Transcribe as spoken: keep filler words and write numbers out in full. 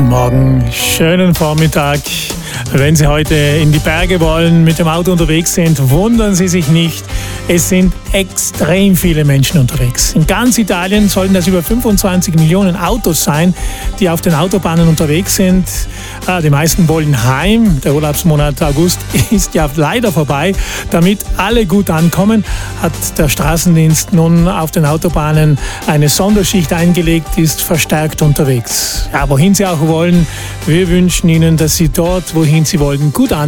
Guten Morgen, schönen Vormittag. Wenn Sie heute in die Berge wollen, mit dem Auto unterwegs sind, wundern Sie sich nicht. Es sind extrem viele Menschen unterwegs. In ganz Italien sollen das über fünfundzwanzig Millionen Autos sein, die auf den Autobahnen unterwegs sind. Die meisten wollen heim. Der Urlaubsmonat August ist ja leider vorbei. Damit alle gut ankommen, hat der Straßendienst nun auf den Autobahnen eine Sonderschicht eingelegt, ist verstärkt unterwegs. Ja, wohin Sie auch wollen, wir wünschen Ihnen, dass Sie dort, wohin Sie wollen, gut ankommen.